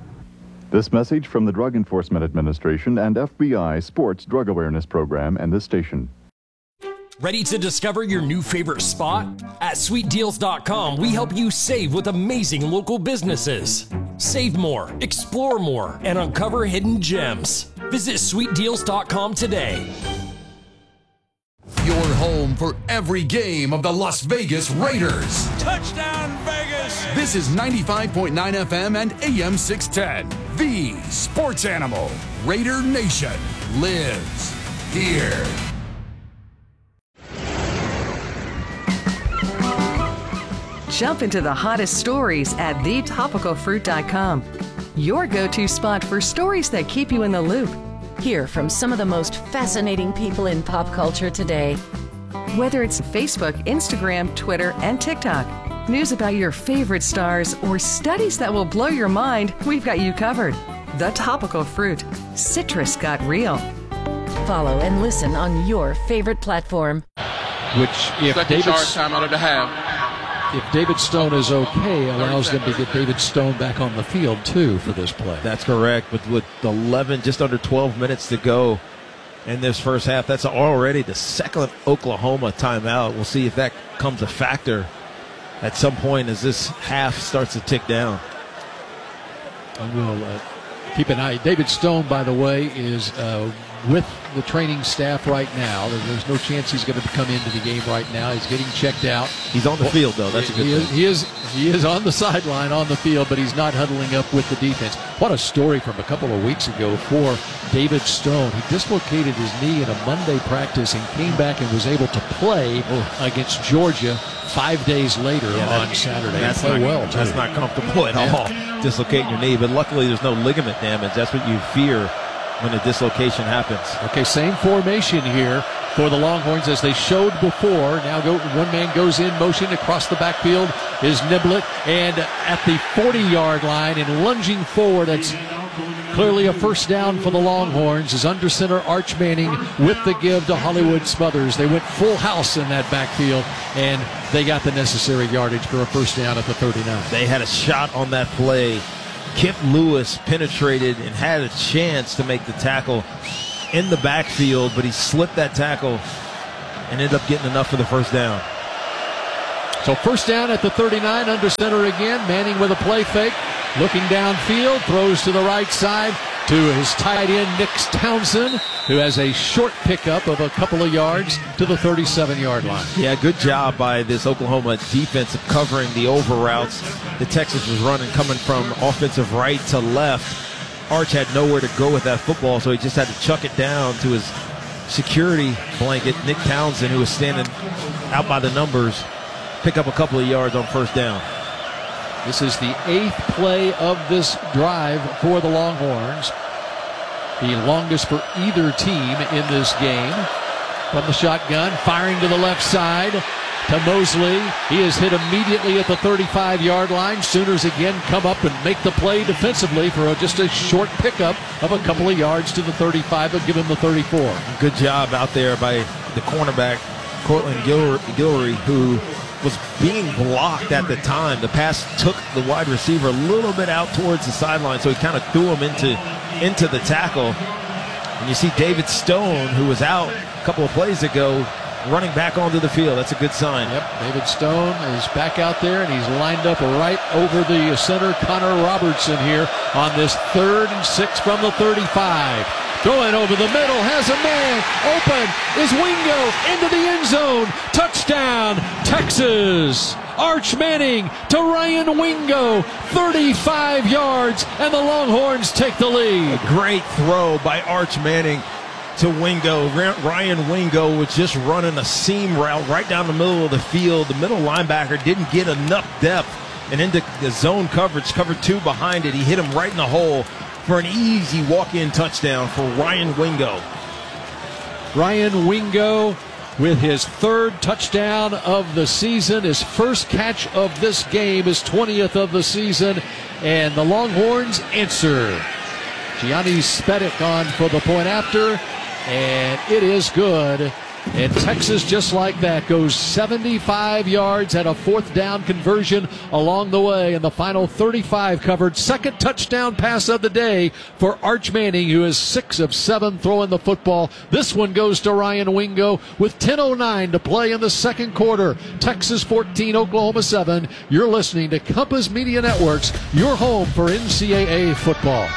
This message from the Drug Enforcement Administration and F B I Sports Drug Awareness Program and this station. Ready to discover your new favorite spot? At sweet deals dot com, we help you save with amazing local businesses. Save more, explore more, and uncover hidden gems. Visit sweet deals dot com today. Your home for every game of the Las Vegas Raiders. Touchdown, Vegas! This is ninety-five point nine F M and A M six ten. The Sports Animal. Raider Nation lives here. Jump into the hottest stories at the topical fruit dot com. Your go-to spot for stories that keep you in the loop. Hear from some of the most fascinating people in pop culture today. Whether it's Facebook, Instagram, Twitter, and TikTok, news about your favorite stars, or studies that will blow your mind, we've got you covered. The Topical Fruit. Citrus got real. Follow and listen on your favorite platform. Which, if Second David, charge time out of the half. If David Stone is okay, allows them to get David Stone back on the field, too, for this play. That's correct. With, with eleven, just under twelve minutes to go in this first half, that's already the second Oklahoma timeout. We'll see if that comes a factor at some point as this half starts to tick down. And we'll uh, keep an eye. David Stone, by the way, is uh, with the training staff right now. There's no chance he's going to come into the game right now. He's getting checked out. He's on the field, though. That's a good he thing. Is, he is he is on the sideline, on the field, but he's not huddling up with the defense. What a story from a couple of weeks ago for David Stone. He dislocated his knee in a Monday practice and came back and was able to play against Georgia five days later yeah, that, on Saturday. That's not, well, that's not comfortable at yeah. all, dislocating your knee. But luckily there's no ligament damage. That's what you fear when a dislocation happens. Okay, same formation here for the Longhorns as they showed before. Now go, one man goes in motion across the backfield is Niblett, and at the forty-yard line and lunging forward, that's clearly a first down for the Longhorns, is under center Arch Manning with the give to Hollywood Smothers. They went full house in that backfield, and they got the necessary yardage for a first down at the thirty-nine. They had a shot on that play. Kip Lewis penetrated and had a chance to make the tackle in the backfield, but he slipped that tackle and ended up getting enough for the first down. So first down at the thirty-nine, under center again. Manning with a play fake, looking downfield, throws to the right side to his tight end, Nick Townsend, who has a short pickup of a couple of yards to the thirty-seven-yard line. Yeah, good job by this Oklahoma defense of covering the over routes that Texas was running, coming from offensive right to left. Arch had nowhere to go with that football, so he just had to chuck it down to his security blanket, Nick Townsend, who was standing out by the numbers, pick up a couple of yards on first down. This is the eighth play of this drive for the Longhorns. The longest for either team in this game. From the shotgun, firing to the left side to Mosley. He is hit immediately at the thirty-five-yard line. Sooners again come up and make the play defensively for a, just a short pickup of a couple of yards to the thirty-five, but give him the thirty-four. Good job out there by the cornerback, Cortland Gil- Guillory, who was being blocked at the time. The pass took the wide receiver a little bit out towards the sideline, so he kind of threw him into, into the tackle. And you see David Stone, who was out a couple of plays ago, running back onto the field. That's a good sign. Yep, David Stone is back out there, and he's lined up right over the center, Connor Robertson, here on this third and six from the thirty-five. Throwing over the middle, has a man open, is Wingo into the end zone. Touchdown, Texas. Arch Manning to Ryan Wingo, thirty-five yards, and the Longhorns take the lead. A great throw by Arch Manning to Wingo. Ryan Wingo was just running a seam route right down the middle of the field. The middle linebacker didn't get enough depth, and into the zone coverage, cover two behind it. He hit him right in the hole for an easy walk-in touchdown for Ryan Wingo. Ryan Wingo with his third touchdown of the season, his first catch of this game, his twentieth of the season, and the Longhorns answer. Gianni Spedic on for the point after, and it is good. And Texas, just like that, goes seventy-five yards at a fourth down conversion along the way. And the final thirty-five covered. Second touchdown pass of the day for Arch Manning, who is six of seven throwing the football. This one goes to Ryan Wingo with ten oh nine to play in the second quarter. Texas fourteen, Oklahoma seven. You're listening to Compass Media Networks, your home for N C double A football.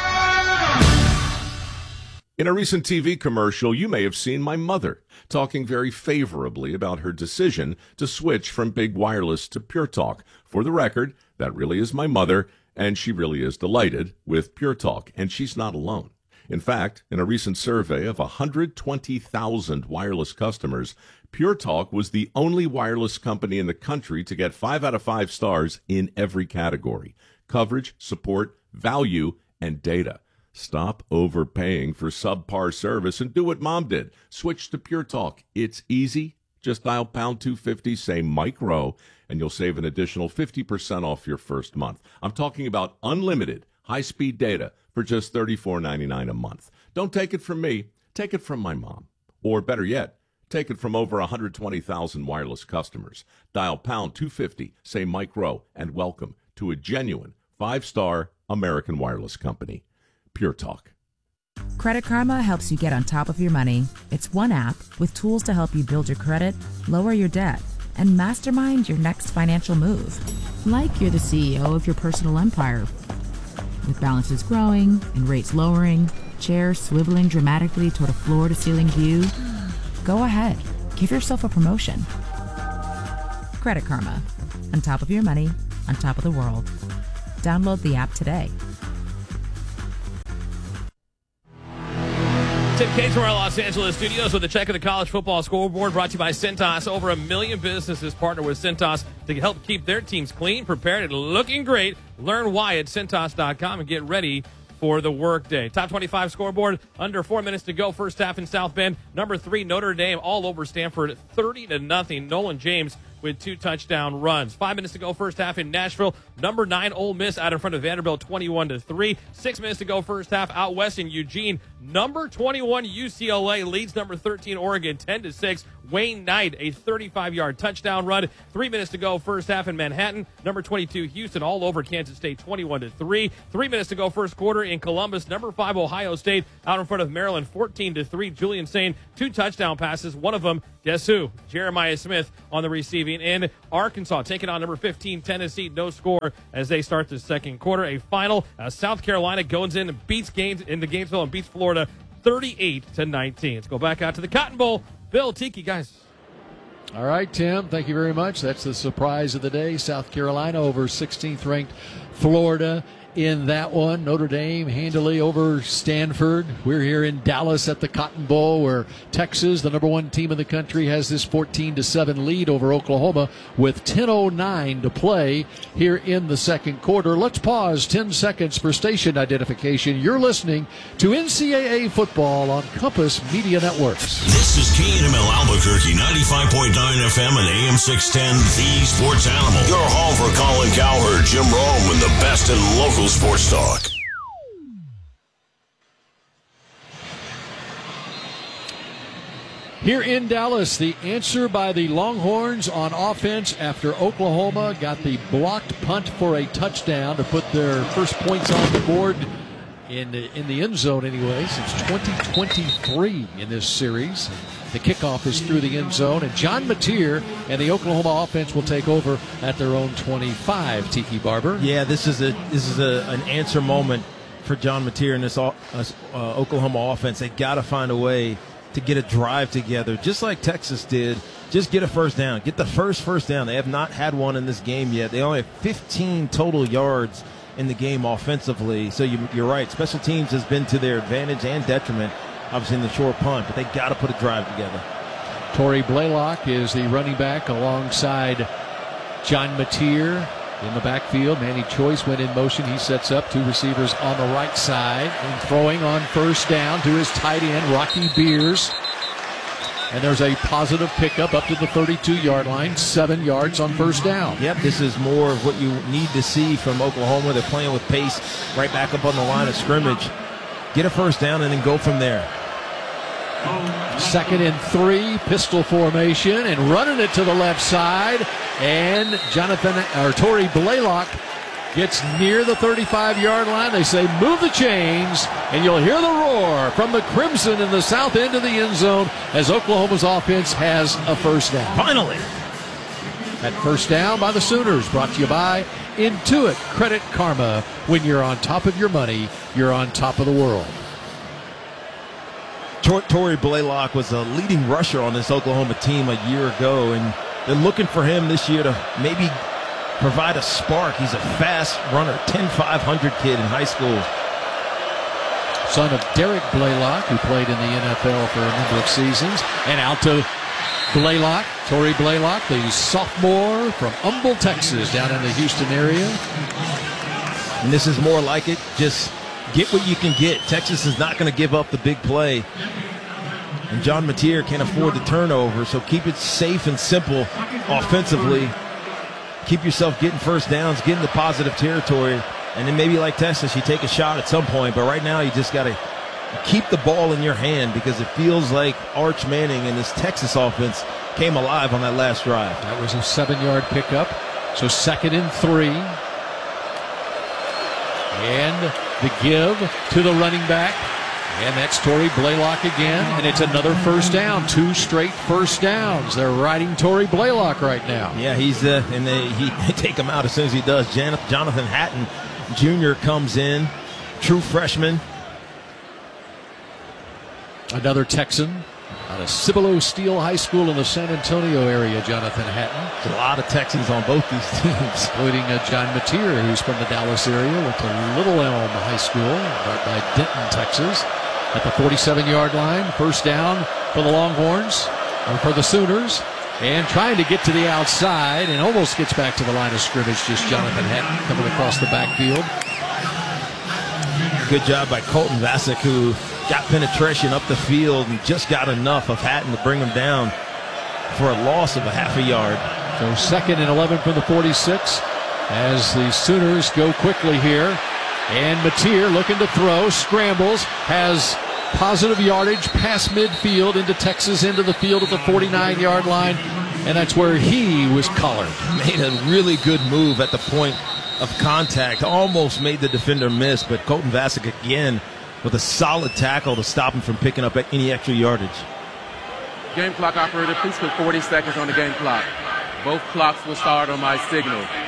In a recent T V commercial, you may have seen my mother talking very favorably about her decision to switch from Big Wireless to Pure Talk. For the record, that really is my mother, and she really is delighted with Pure Talk, and she's not alone. In fact, in a recent survey of one hundred twenty thousand wireless customers, Pure Talk was the only wireless company in the country to get five out of five stars in every category: coverage, support, value, and data. Stop overpaying for subpar service and do what Mom did. Switch to Pure Talk. It's easy. Just dial pound two fifty, say Mike Rowe, and you'll save an additional fifty percent off your first month. I'm talking about unlimited high-speed data for just thirty-four ninety-nine a month. Don't take it from me. Take it from my mom. Or better yet, take it from over one hundred twenty thousand wireless customers. Dial pound two fifty, say Mike Rowe, and welcome to a genuine five-star American wireless company. Pure Talk. Credit Karma helps you get on top of your money. It's one app with tools to help you build your credit, lower your debt, and mastermind your next financial move. Like you're the C E O of your personal empire. With balances growing and rates lowering, chairs swiveling dramatically toward a floor-to-ceiling view, go ahead, give yourself a promotion. Credit Karma. On top of your money, on top of the world. Download the app today. Tim Cates from our Los Angeles studios with a check of the college football scoreboard brought to you by Cintas. Over a million businesses partner with Cintas to help keep their teams clean, prepared, and looking great. Learn why at Cintas dot com and get ready for the workday. Top twenty-five scoreboard, under four minutes to go. First half in South Bend. Number three, Notre Dame, all over Stanford, thirty to nothing. Nolan James with two touchdown runs. Five minutes to go first half in Nashville. Number nine, Ole Miss out in front of Vanderbilt, twenty-one to three. Six minutes to go first half out west in Eugene. Number twenty-one, U C L A leads number thirteen, Oregon, ten to six. Wayne Knight, a thirty-five-yard touchdown run. Three minutes to go first half in Manhattan. Number twenty-two, Houston, all over Kansas State, twenty-one to three. Three minutes to go first quarter in Columbus. Number five, Ohio State, out in front of Maryland, fourteen to three. Julian Sain, two touchdown passes. One of them, guess who? Jeremiah Smith on the receiving end. Arkansas taking on number fifteen, Tennessee. No score as they start the second quarter. A final, uh, South Carolina goes in and beats Gaines into Gainesville and beats Florida thirty-eight to nineteen. Let's go back out to the Cotton Bowl. Bill, Tiki, guys. All right, Tim, thank you very much. That's the surprise of the day. South Carolina over sixteenth ranked Florida in that one. Notre Dame handily over Stanford. We're here in Dallas at the Cotton Bowl, where Texas, the number one team in the country, has this fourteen to seven lead over Oklahoma with ten oh nine to play here in the second quarter. Let's pause ten seconds for station identification. You're listening to N C double A football on Compass Media Networks. This is K N M L Albuquerque, ninety-five point nine F M and A M six ten, the Sports Animal. Your home for Colin Cowherd, Jim Rome, and the best in local sports talk. Here in Dallas, the answer by the Longhorns on offense after Oklahoma got the blocked punt for a touchdown to put their first points on the board in the, in the end zone anyway since twenty twenty-three in this series. The kickoff is through the end zone, and John Mateer and the Oklahoma offense will take over at their own twenty-five. Tiki Barber. Yeah, this is a this is a, an answer moment for John Mateer and this uh, uh, Oklahoma offense. They got to find a way to get a drive together, just like Texas did. Just get a first down. Get the first first down. They have not had one in this game yet. They only have fifteen total yards in the game offensively. So you, you're right. Special teams has been to their advantage and detriment, obviously, in the short punt, but they got to put a drive together. Torrey Blaylock is the running back alongside John Mateer in the backfield. Manny Choice went in motion. He sets up two receivers on the right side and throwing on first down to his tight end, Rocky Beers. And there's a positive pickup up to the thirty-two-yard line, seven yards on first down. Yep, this is more of what you need to see from Oklahoma. They're playing with pace right back up on the line of scrimmage. Get a first down and then go from there. Second and three, pistol formation, and running it to the left side. And Jonathan, or Torrey Blaylock gets near the thirty-five-yard line. They say, move the chains, and you'll hear the roar from the Crimson in the south end of the end zone as Oklahoma's offense has a first down. Finally. That first down by the Sooners, brought to you by Intuit Credit Karma. When you're on top of your money, you're on top of the world. Tor- Torrey Blaylock was a leading rusher on this Oklahoma team a year ago, and they're looking for him this year to maybe provide a spark. He's a fast runner, ten five hundred kid in high school. Son of Derek Blaylock, who played in the N F L for a number of seasons. And out to Blaylock, Torrey Blaylock, the sophomore from Humble, Texas, down in the Houston area. And this is more like it. Just get what you can get. Texas is not going to give up the big play. And John Mateer can't afford the turnover, so keep it safe and simple offensively. Keep yourself getting first downs, get into positive territory, and then maybe like Texas, you take a shot at some point. But right now, you just got to keep the ball in your hand because it feels like Arch Manning and this Texas offense came alive on that last drive. That was a seven-yard pickup. So second and three. And the give to the running back. And that's Torrey Blaylock again. And it's another first down. Two straight first downs. They're riding Torrey Blaylock right now. Yeah, he's uh, and they, he, they take him out as soon as he does. Jan- Jonathan Hatton Junior comes in, true freshman. Another Texan out of Cibolo Steele High School in the San Antonio area, Jonathan Hatton. There's a lot of Texans on both these teams. Including uh, John Mateer, who's from the Dallas area, went to Little Elm High School, right by Denton, Texas. At the forty-seven-yard line, first down for the Longhorns, or for the Sooners. And trying to get to the outside, and almost gets back to the line of scrimmage, just Jonathan Hatton coming across the backfield. good job by Colton Vasek, who got penetration up the field and just got enough of Hatton to bring him down for a loss of a half a yard. So second and eleven from the forty-six as the Sooners go quickly here. And Mateer looking to throw, scrambles, has positive yardage past midfield into Texas, into the field at the forty-nine-yard line, and that's where he was collared. Made a really good move at the point of contact, almost made the defender miss, but Colton Vasek again with a solid tackle to stop him from picking up any extra yardage. Game clock operator, please put forty seconds on the game clock. Both clocks will start on my signal.